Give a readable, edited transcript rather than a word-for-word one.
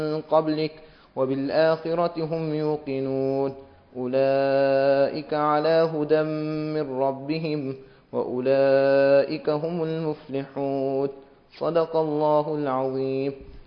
قبلك وبالآخرة هم يوقنون. أولئك على هدى من ربهم وأولئك هم المفلحون. صدق الله العظيم.